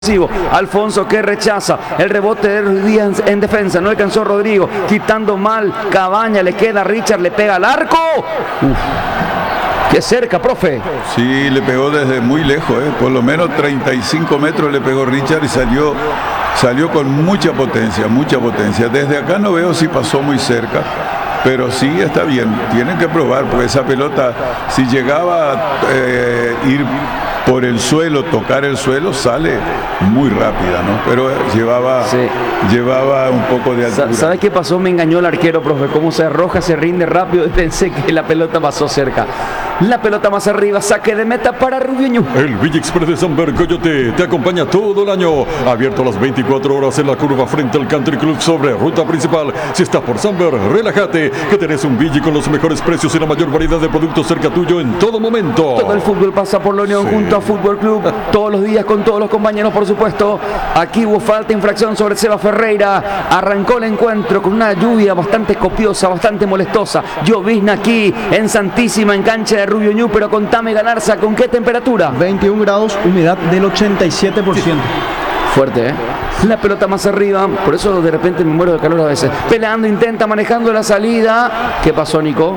Alfonso que rechaza el rebote de Ruiz Díaz en defensa, no alcanzó Rodrigo, quitando mal Cabaña, le queda Richard, le pega al arco. Qué cerca, profe. Sí, le pegó desde muy lejos, por lo menos 35 metros le pegó Richard y salió con mucha potencia, mucha potencia. Desde acá no veo si pasó muy cerca, pero sí está bien, tienen que probar, porque esa pelota, si llegaba a ir por el suelo, tocar el suelo, sale muy rápida, ¿no? Pero llevaba un poco de altura. ¿Sabes qué pasó? Me engañó el arquero, profe. Cómo se arroja, se rinde rápido y pensé que la pelota pasó cerca. La pelota más arriba, saque de meta para Rubio. El Villa Express de Samber Coyote te acompaña todo el año. Abierto las 24 horas en la curva frente al Country Club sobre ruta principal. Si estás por Samber, relájate, que tenés un Villa con los mejores precios y la mayor variedad de productos cerca tuyo en todo momento. Todo el fútbol pasa por la Unión junto a Fútbol Club. Todos los días con todos los compañeros, por supuesto. Aquí hubo falta, infracción sobre Seba Ferreira. Arrancó el encuentro con una lluvia bastante copiosa, bastante molestosa. Llovizna aquí en Santísima, en cancha de Rubio Ñu, pero contame, Galarza, ¿con qué temperatura? 21 grados, humedad del 87%. Fuerte, ¿eh? La pelota más arriba, por eso de repente me muero de calor a veces. Peleando, intenta, manejando la salida. ¿Qué pasó, Nico?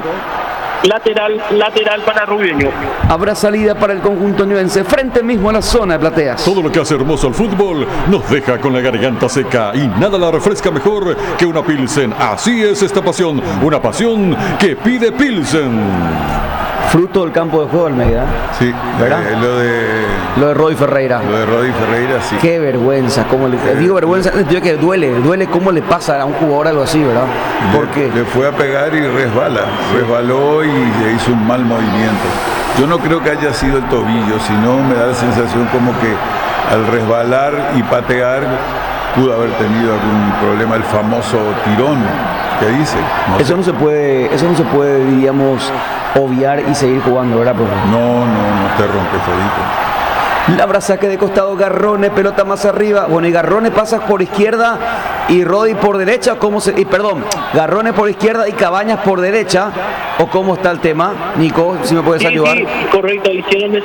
Lateral para Rubio. Habrá salida para el conjunto ñuense, frente mismo a la zona de plateas. Todo lo que hace hermoso el fútbol nos deja con la garganta seca y nada la refresca mejor que una Pilsen. Así es esta pasión, una pasión que pide Pilsen. Fruto del campo de juego, Almeida. Sí, ¿verdad? Lo de Rodi Ferreira. Lo de Rodi Ferreira, sí. Qué vergüenza, digo vergüenza, digo que duele cómo le pasa a un jugador algo así, ¿verdad? Porque le fue a pegar y resbaló y le hizo un mal movimiento. Yo no creo que haya sido el tobillo, sino me da la sensación como que al resbalar y patear pudo haber tenido algún problema, el famoso tirón que dice. Eso no se puede, diríamos, obviar y seguir jugando, ¿verdad, profe? No te rompes todito. Labra saque de costado, Garrone, pelota más arriba. Bueno, y Garrone pasa por izquierda y Rodi por derecha. Garrone por izquierda y Cabañas por derecha. ¿O cómo está el tema? Nico, si me puedes ayudar. Sí, correcto. Hicieron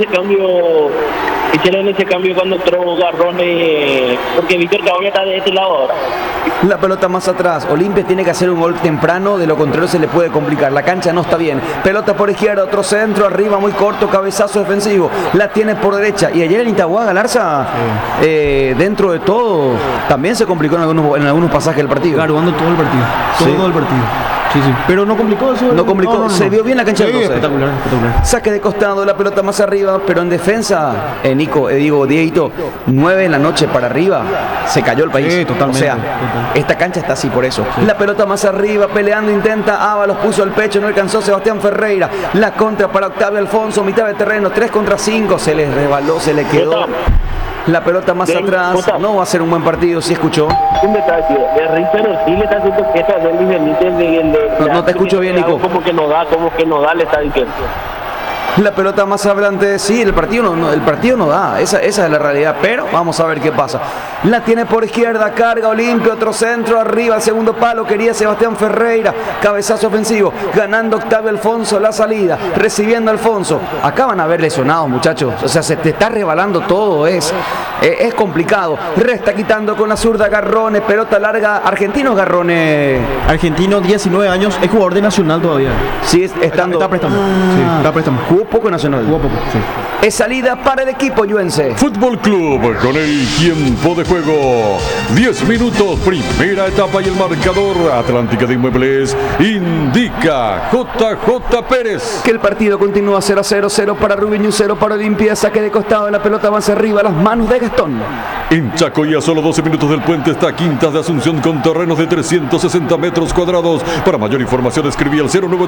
ese cambio cuando entró Garrone, porque Víctor Cabañas está de este lado ahora. La pelota más atrás. Olimpia tiene que hacer un gol temprano, de lo contrario se le puede complicar. La cancha no está bien. Pelota por izquierda, otro centro, arriba muy corto, cabezazo defensivo. La tiene por derecha. Y ayer en Itagua, Galarza, dentro de todo, también se complicó en algunos pasajes del partido. Claro, jugando todo el partido. Todo el partido. Sí. Pero no complicó eso. No complicó, se vio bien la cancha del 12. Espectacular. Saque de costado, la pelota más arriba, pero en defensa, Dieguito, 9 en la noche para arriba, se cayó el país. Sí, totalmente. O sea, esta cancha está así por eso. Sí. La pelota más arriba, peleando, intenta, Ábalos puso el pecho, no alcanzó Sebastián Ferreira. La contra para Octavio Alfonso, mitad de terreno, 3 contra 5, se le resbaló, se le quedó. La pelota más atrás, no va a ser un buen partido, ¿sí escuchó? Un detalle, Richard sí le está haciendo quejas de Luis Benítez. No te escucho bien, Nico. Como que no da, le está diciendo. La pelota más adelante, sí, el partido no da, esa es la realidad, pero vamos a ver qué pasa. La tiene por izquierda, carga Olimpia, otro centro, arriba, al segundo palo, quería Sebastián Ferreira, cabezazo ofensivo, ganando Octavio Alfonso la salida, recibiendo Alfonso. Acá van a haber lesionados, muchachos, o sea, se te está rebalando todo, es complicado. Resta quitando con la zurda Garrone, pelota larga, argentino Garrone. Argentino, 19 años, es jugador de Nacional todavía. Sí, estando. Está préstamo. Sí, está préstamo. Jugó poco Nacional. Sí. Es salida para el equipo ñuense. Fútbol Club con el tiempo de juego. 10 minutos, primera etapa y el marcador. Atlántica de Inmuebles indica JJ Pérez. Que el partido continúa 0-0, 0 para Rubio Ñu, 0 para Olimpia. Saque de costado, la pelota avanza arriba, las manos de Gastón. En Chaco y a solo 12 minutos del puente está Quintas de Asunción con terrenos de 360 metros cuadrados. Para mayor información escribí al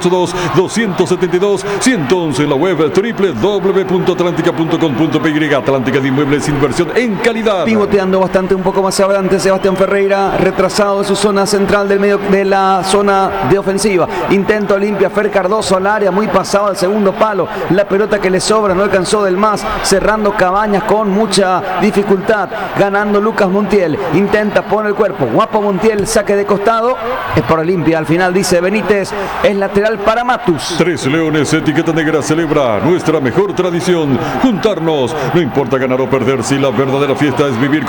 0982-272-111 en la web www.atlántica.com.py. Atlántica de Inmuebles, inversión en calidad. Pivoteando bastante un poco más adelante Sebastián Ferreira, retrasado en su zona central del medio de la zona de ofensiva. Intento Olimpia, Fer Cardoso al área, muy pasado al segundo palo. La pelota que le sobra, no alcanzó del más, cerrando Cabañas con mucha dificultad. ganando Lucas Montiel, intenta poner el cuerpo, guapo Montiel, saque de costado, es por Olimpia, al final dice Benítez, es lateral para Matus. 3 Leones, etiqueta negra, celebra nuestra mejor tradición, juntarnos, no importa ganar o perder, si la verdadera fiesta es vivir